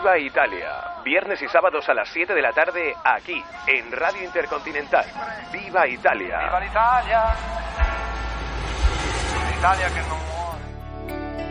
Viva Italia. Viernes y sábados a las 7 de la tarde, aquí, en Radio Intercontinental. Viva Italia. Viva l'Italia. L'Italia che non